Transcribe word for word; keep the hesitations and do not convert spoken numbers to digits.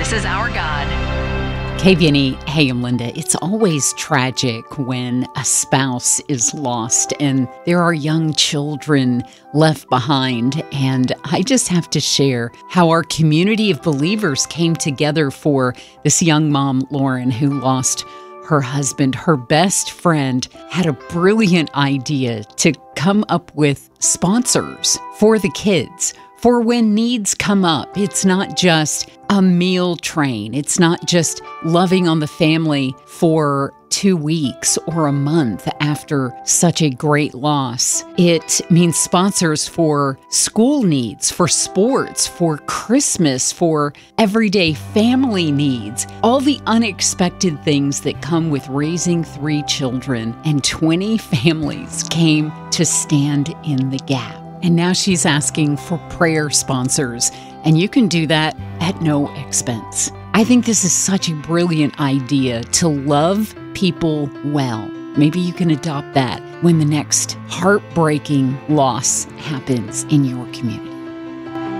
This is Our God. K V N E, hey, I'm Linda. It's always tragic when a spouse is lost and there are young children left behind. And I just have to share how our community of believers came together for this young mom, Lauren, who lost her husband. Her best friend had a brilliant idea to come up with sponsors for the kids. For when needs come up, it's not just a meal train. It's not just loving on the family for two weeks or a month after such a great loss. It means sponsors for school needs, for sports, for Christmas, for everyday family needs, all the unexpected things that come with raising three children. And twenty families came to stand in the gap. And now she's asking for prayer sponsors, and you can do that at no expense. I think this is such a brilliant idea to love people well. Maybe you can adopt that when the next heartbreaking loss happens in your community.